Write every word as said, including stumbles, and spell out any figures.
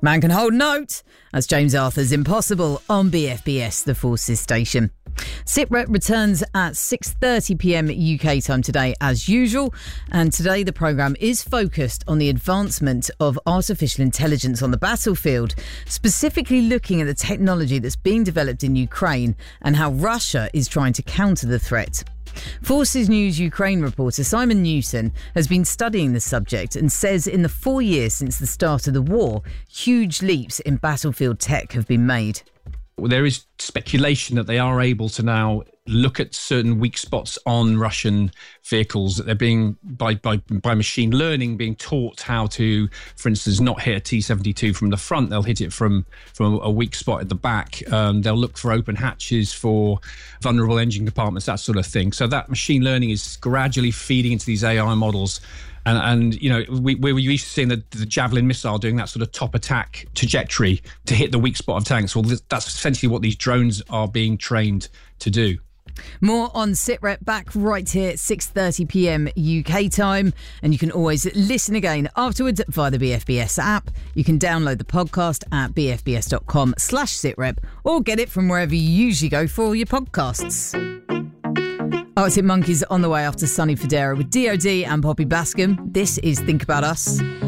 Man can hold note. That's James Arthur's Impossible on B F B S, the Forces station. SITREP returns at six thirty p m U K time today as usual, and today the programme is focused on the advancement of artificial intelligence on the battlefield, specifically looking at the technology that's being developed in Ukraine and how Russia is trying to counter the threat. Forces News Ukraine reporter Simon Newson has been studying the subject and says in the four years since the start of the war, huge leaps in battlefield tech have been made. Well, there is speculation that they are able to now look at certain weak spots on Russian vehicles, that they're being, by, by, by machine learning, being taught how to, for instance, not hit a T seventy-two from the front. They'll hit it from, from a weak spot at the back. Um, they'll look for open hatches, for vulnerable engine compartments, that sort of thing. So that machine learning is gradually feeding into these A I models. And, and you know, we, we were used to seeing the, the Javelin missile doing that sort of top attack trajectory to hit the weak spot of tanks. Well, this, that's essentially what these drones are being trained to do. More on SITREP back right here at six thirty p m U K time. And you can always listen again afterwards via the B F B S app. You can download the podcast at bfbs.com slash SITREP or get it from wherever you usually go for all your podcasts. Arctic Monkeys on the way after Sonny Fodera with D O D and Poppy Bascom. This is Think About Us.